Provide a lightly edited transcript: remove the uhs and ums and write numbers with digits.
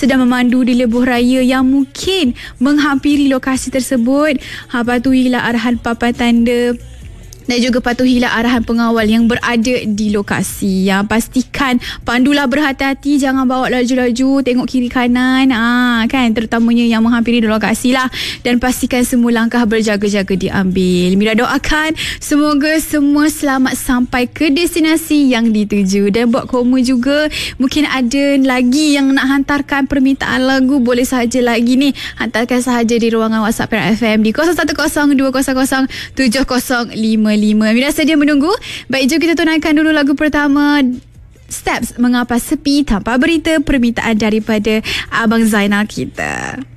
sedang memandu di lebuh raya yang mungkin menghampiri lokasi tersebut, patuhilah arahan papan tanda dan juga patuhilah arahan pengawal yang berada di lokasi. Pastikan pandulah berhati-hati, jangan bawa laju-laju, tengok kiri kanan, kan, terutamanya yang menghampiri di lokasi lah, dan pastikan semua langkah berjaga-jaga diambil. Mira doakan semoga semua selamat sampai ke destinasi yang dituju. Dan buat kamu juga, mungkin ada lagi yang nak hantarkan permintaan lagu, boleh sahaja lagi ni, hantarkan sahaja di ruangan WhatsApp Perak FM di 0102007055. Mira sedia menunggu. Baik, jom kita tunaikan dulu lagu pertama, Steps, Mengapa Sepi, tanpa berita, permintaan daripada Abang Zainal kita.